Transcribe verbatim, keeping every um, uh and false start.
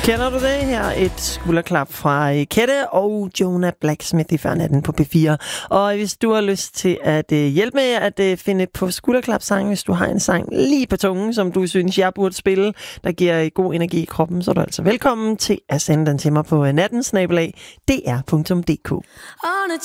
Kender du det her? Et skulderklap fra Kette og Jonah Blacksmith i Førnatten på P fire. Og hvis du har lyst til at uh, hjælpe med at uh, finde på skulderklapsange, hvis du har en sang lige på tungen, som du synes, jeg burde spille, der giver god energi i kroppen, så er du altså velkommen til at sende den til mig på natten snabel-a d r punktum d k. On a